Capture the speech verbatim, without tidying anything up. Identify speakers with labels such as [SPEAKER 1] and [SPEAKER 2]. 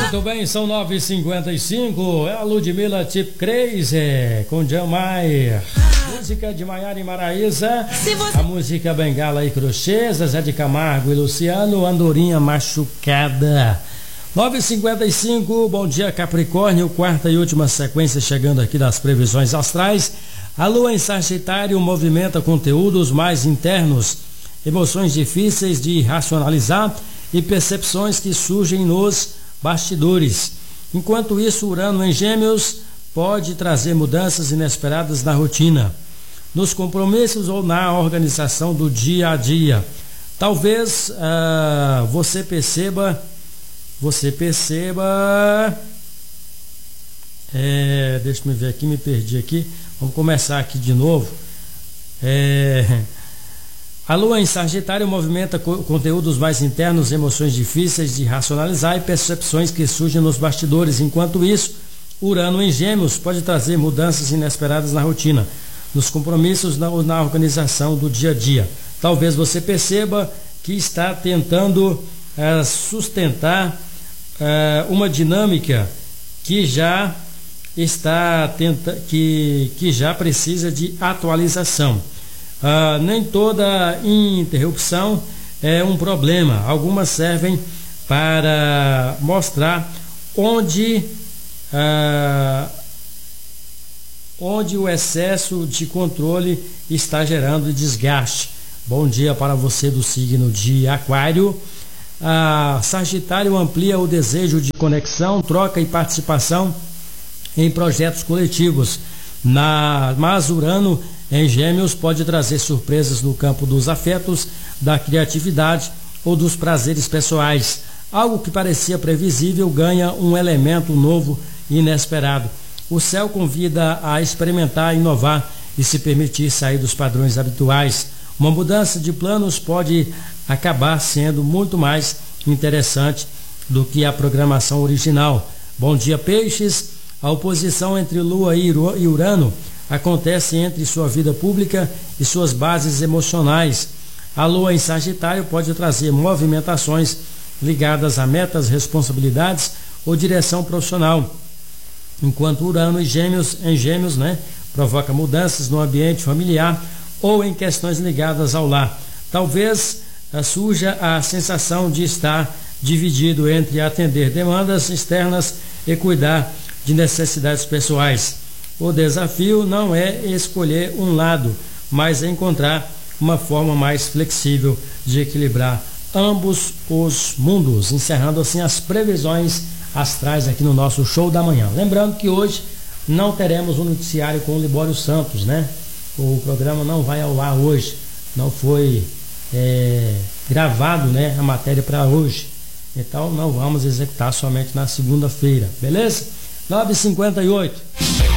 [SPEAKER 1] Muito bem, são nove e cinquenta e cinco. É a Ludmilla Tip Crazy com John Mayer. Música de Maiara e Maraísa. Você... A música Bengala e Crochê, Zé de Camargo e Luciano, Andorinha Machucada. nove e cinquenta e cinco, bom dia Capricórnio, quarta e última sequência chegando aqui das previsões astrais. A lua em Sagitário movimenta conteúdos mais internos, emoções difíceis de racionalizar e percepções que surgem nos bastidores. Enquanto isso, Urano em Gêmeos pode trazer mudanças inesperadas na rotina, nos compromissos ou na organização do dia a dia. Talvez uh, você perceba Você perceba. É, deixa eu ver aqui, me perdi aqui. Vamos começar aqui de novo. É, a lua em Sagitário movimenta co conteúdos mais internos, emoções difíceis de racionalizar e percepções que surgem nos bastidores. Enquanto isso, Urano em Gêmeos pode trazer mudanças inesperadas na rotina, nos compromissos na, na organização do dia a dia. Talvez você perceba que está tentando é, sustentar uma dinâmica que já está tenta, que, que já precisa de atualização. Uh, nem toda interrupção é um problema. Algumas servem para mostrar onde uh, onde o excesso de controle está gerando desgaste. Bom dia para você do signo de Aquário. A Sagitário amplia o desejo de conexão, troca e participação em projetos coletivos. Na, mas Urano em Gêmeos pode trazer surpresas no campo dos afetos, da criatividade ou dos prazeres pessoais. Algo que parecia previsível ganha um elemento novo e inesperado. O céu convida a experimentar, inovar e se permitir sair dos padrões habituais. Uma mudança de planos pode acabar sendo muito mais interessante do que a programação original. Bom dia, Peixes. A oposição entre Lua e Urano acontece entre sua vida pública e suas bases emocionais. A Lua em Sagitário pode trazer movimentações ligadas a metas, responsabilidades ou direção profissional, enquanto Urano em Gêmeos, em Gêmeos, né, provoca mudanças no ambiente familiar ou em questões ligadas ao lar. Talvez uh, surja a sensação de estar dividido entre atender demandas externas e cuidar de necessidades pessoais. O desafio não é escolher um lado, mas encontrar uma forma mais flexível de equilibrar ambos os mundos. Encerrando assim as previsões astrais aqui no nosso show da manhã. Lembrando que hoje não teremos um noticiário com o Libório Santos, né? O programa não vai ao ar hoje, não foi é, gravado, né, a matéria para hoje, então não vamos executar somente na segunda-feira, beleza? nove e cinquenta e oito.